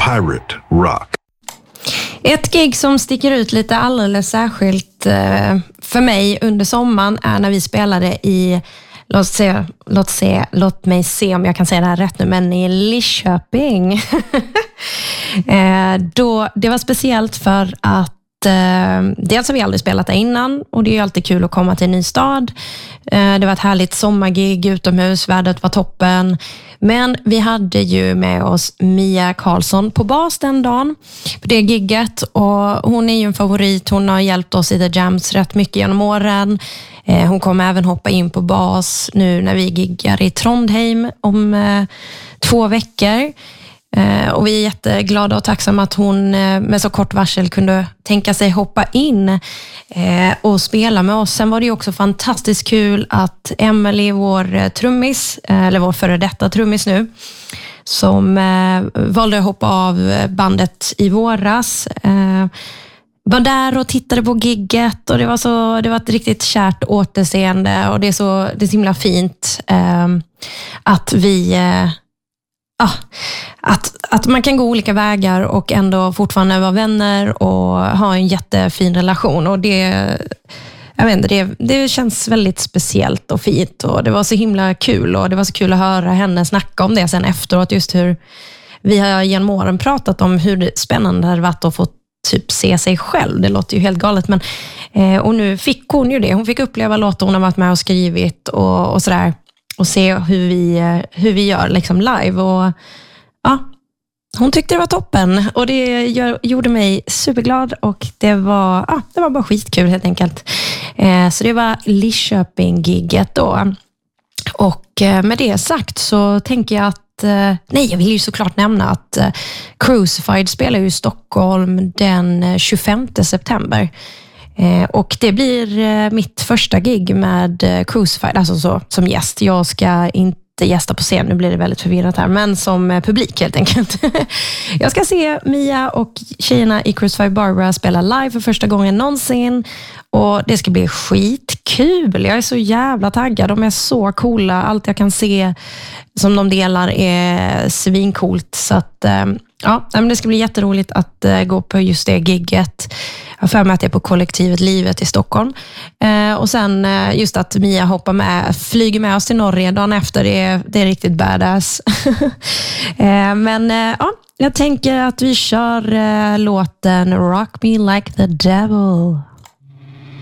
pirate rock. Ett gig som sticker ut lite alldeles särskilt för mig under sommaren är när vi spelade i, låt mig se om jag kan säga det här rätt nu, men i Lidköping. Det var speciellt för att dels har vi aldrig spelat där innan och det är ju alltid kul att komma till en ny stad. Det var ett härligt sommargig utomhus, vädret var toppen. Men vi hade ju med oss Mia Karlsson på bas den dagen på det gigget, och hon är ju en favorit. Hon har hjälpt oss i The Jams rätt mycket genom åren. Hon kommer även hoppa in på bas nu när vi giggar i Trondheim om 2 veckor. Och vi är jätteglada och tacksamma att hon med så kort varsel kunde tänka sig hoppa in och spela med oss. Sen var det ju också fantastiskt kul att Emily, vår trummis, eller vår före detta trummis nu, som valde att hoppa av bandet i våras, var där och tittade på gigget, och det var ett riktigt kärt återseende, och det är så himla fint att vi att man kan gå olika vägar och ändå fortfarande vara vänner och ha en jättefin relation, och det känns väldigt speciellt och fint, och det var så himla kul, och det var så kul att höra henne snacka om det sen efteråt, just hur vi har genom åren pratat om hur spännande det hade varit att få typ se sig själv. Det låter ju helt galet, men och nu fick hon ju det. Hon fick uppleva låtar hon har varit med och skrivit och sådär, och se hur vi gör liksom live, och ja, hon tyckte det var toppen, och det gjorde mig superglad, och det var bara skitkul helt enkelt. Så det var Lidköping-gigget då. Och med det sagt så tänker jag att jag vill ju såklart nämna att Crucified spelar ju i Stockholm den 25 september. Och det blir mitt första gig med Crucified, alltså så, som gäst. Jag ska inte gästa på scen, nu blir det väldigt förvirrat här, men som publik helt enkelt. Jag ska se Mia och tjejerna i Crucified Barbara spela live för första gången någonsin, och det ska bli skitkul. Jag är så jävla taggad, de är så coola. Allt jag kan se som de delar är svincoolt, så att men det ska bli jätteroligt att gå på just det gigget. Jag har för mig att det är på kollektivet Livet i Stockholm. Och sen just att Mia flyger med oss till Norge dagen efter, det är riktigt badass. Men jag tänker att vi kör låten Rock Me Like the Devil.